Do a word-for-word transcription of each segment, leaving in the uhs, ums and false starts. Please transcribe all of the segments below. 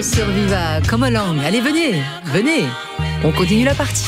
Bruno sur Viva, Come Along. Allez, venez, venez, on continue la partie.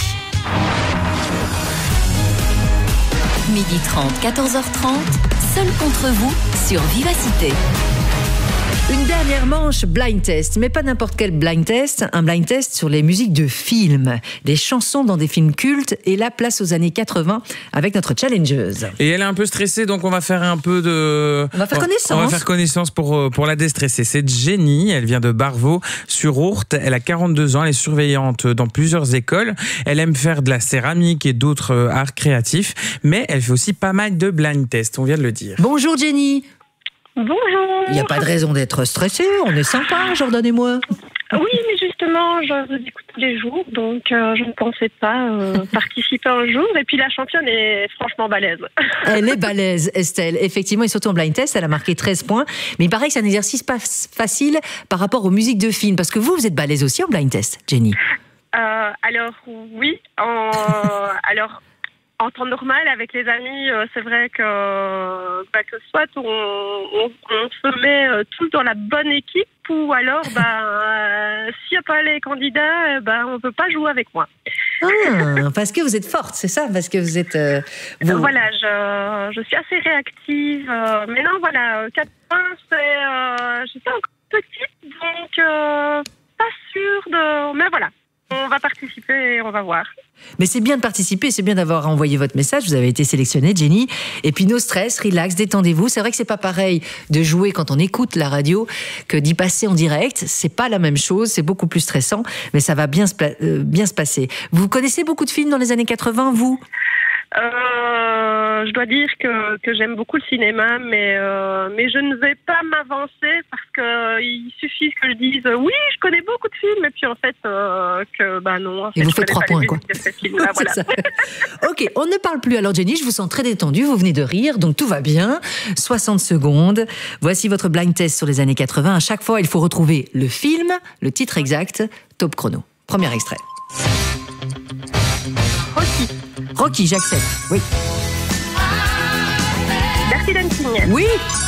midi trente, quatorze heures trente, seul contre vous sur Vivacité. Une dernière manche blind test, mais pas n'importe quel blind test, un blind test sur les musiques de films, des chansons dans des films cultes et la place aux années quatre-vingts avec notre challengeuse. Et elle est un peu stressée, donc on va faire un peu de... On va faire connaissance. On va faire connaissance pour, pour la déstresser. C'est Jenny, elle vient de Barvaux sur Ourthe, elle a quarante-deux ans, elle est surveillante dans plusieurs écoles, elle aime faire de la céramique et d'autres arts créatifs, mais elle fait aussi pas mal de blind tests, on vient de le dire. Bonjour Jenny. Bonjour. Il n'y a pas de raison d'être stressé, on est sympa, Jordan et moi. Oui, mais justement, je vous écoute tous les jours, donc euh, je ne pensais pas euh, participer un jour. Et puis la championne est franchement balèze. Elle est balèze, Estelle. Effectivement, et surtout en blind test, elle a marqué treize points. Mais il paraît que c'est un exercice pas facile par rapport aux musiques de films. Parce que vous, vous êtes balèze aussi en blind test, Jenny. Euh, alors, oui. En, alors... En temps normal, avec les amis, euh, c'est vrai que, bah, que soit on, on, on se met euh, tous dans la bonne équipe, ou alors, bah, euh, s'il n'y a pas les candidats, bah, on ne peut pas jouer avec moi. Ah, parce que vous êtes forte, c'est ça? Parce que vous êtes... Euh, vous... Voilà, je, je suis assez réactive. Euh, mais non, voilà, quatre points, c'est... Euh, j'étais encore petite, donc euh, pas sûre de... Mais voilà. On va participer et on va voir. Mais c'est bien de participer, c'est bien d'avoir envoyé votre message. Vous avez été sélectionnée, Jenny. Et puis, no stress, relax, détendez-vous. C'est vrai que c'est pas pareil de jouer quand on écoute la radio que d'y passer en direct. C'est pas la même chose, c'est beaucoup plus stressant, mais ça va bien se, pla- euh, bien se passer. Vous connaissez beaucoup de films dans les années quatre-vingts, vous ? Euh, je dois dire que, que j'aime beaucoup le cinéma, mais, euh, mais je ne vais pas m'avancer parce qu'il suffit que je dise euh, oui, je connais beaucoup de films, et puis en fait, euh, que bah non. En fait, et vous je faites trois points, quoi. Là, voilà. Ok, on ne parle plus alors, Jenny, je vous sens très détendue, vous venez de rire, donc tout va bien. soixante secondes. Voici votre blind test sur les années quatre-vingts. À chaque fois, il faut retrouver le film, le titre exact, top chrono. Premier extrait. Rocky. Rocky, j'accepte. Oui. Dirty Dancing. Oui.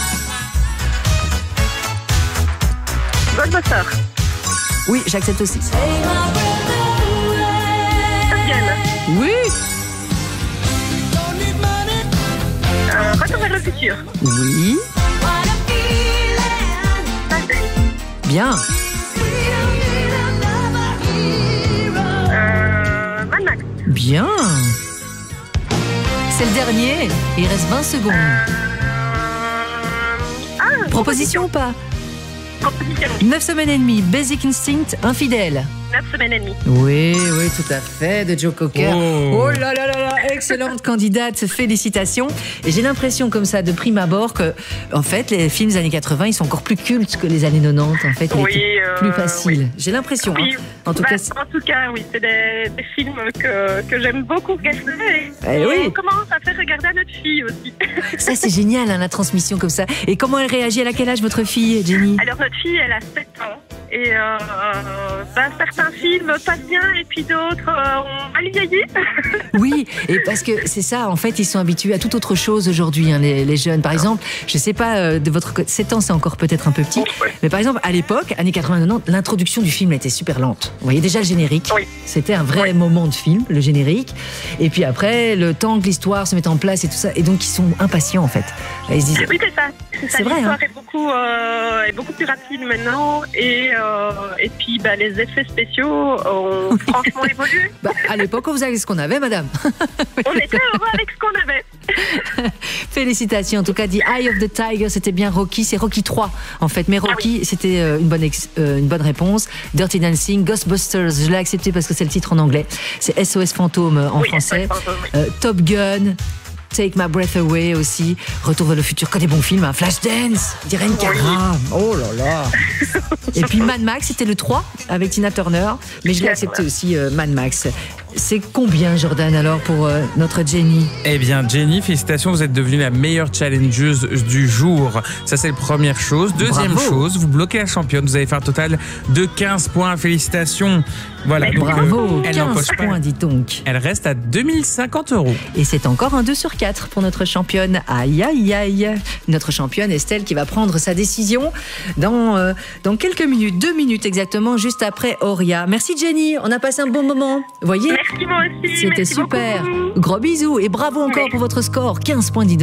Ghostbusters. Oui, j'accepte aussi. Top Gun. Oui. Euh, Retour vers le futur. Oui. Bien. Euh, Mad Max. Bien. C'est le dernier. Il reste vingt secondes. Euh... Ah, Proposition ou pas? Proposition. Neuf semaines et demie. Basic Instinct, infidèle. Neuf semaines et demie. Oui, oui, tout à fait, de Joe Cocker. Oh. Oh là là là là, excellente candidate, félicitations. Et j'ai l'impression comme ça, de prime abord, que en fait, les films des années quatre-vingts, ils sont encore plus cultes que les années quatre-vingt-dix. En fait, ils Oui, étaient euh, plus faciles. oui. J'ai l'impression. Oui. Hein. En tout bah, cas, en tout cas, oui, c'est des, des films que, que j'aime beaucoup regarder. Eh Et oui. on commence à faire regarder à notre fille aussi. ça c'est génial, hein, la transmission comme ça. Et comment elle réagit? Elle a quel âge, votre fille, Jenny? Alors, notre fille, elle a sept ans. Et euh, bah, certains films passent bien et puis d'autres euh, ont mal vieilli. Oui, et parce que c'est ça, en fait, ils sont habitués à toute autre chose aujourd'hui, hein, les, les jeunes. Par exemple, je sais pas, euh, de votre côté, sept ans, c'est encore peut-être un peu petit, mais par exemple, à l'époque, années quatre-vingt, quatre-vingt-dix, l'introduction du film était super lente. Vous voyez déjà le générique. Oui. C'était un vrai oui. moment de film, le générique. Et puis après, le temps que l'histoire se mette en place et tout ça, et donc ils sont impatients en fait. Là, ils se disent, oui, c'est ça. C'est, ça. C'est vrai. L'histoire hein. est beaucoup, euh, est beaucoup plus rapide maintenant, et euh, et puis bah, les effets spéciaux ont franchement évolué. Bah, à l'époque, on faisait ce qu'on avait, madame. On était heureux avec ce qu'on avait. Félicitations. En tout cas, The Eye of the Tiger, c'était bien Rocky. C'est Rocky trois, en fait. Mais Rocky, ah oui. c'était euh, une, bonne ex- euh, une bonne réponse. Dirty Dancing, Ghostbusters, je l'ai accepté parce que c'est le titre en anglais. C'est S O S Fantôme en oui, français. S O S Fantôme, oui. euh, Top Gun. Take My Breath Away aussi, Retour vers le futur, que des bons films, hein. Flashdance, d'Irene Cara, oh là là. Et puis Mad Max, c'était le trois avec Tina Turner, mais je l'ai accepté aussi, euh, Mad Max. C'est combien, Jordan, alors, pour euh, notre Jenny? Eh bien, Jenny, félicitations, vous êtes devenue la meilleure challengeuse du jour. Ça, c'est la première chose. Deuxième Bravo. chose, vous bloquez la championne. Vous avez fait un total de quinze points. Félicitations. Voilà. Mais donc, Bravo, euh, elle quinze n'empoche pas. points, dites donc. Elle reste à deux mille cinquante euros. Et c'est encore un deux sur quatre pour notre championne. Aïe, aïe, aïe. Notre championne Estelle qui va prendre sa décision dans, euh, dans quelques minutes, deux minutes exactement, juste après Auria. Merci Jenny, on a passé un bon moment. Vous voyez, Merci moi aussi. c'était merci super. beaucoup. Gros bisous et bravo encore Oui. pour votre score. quinze points, dis donc.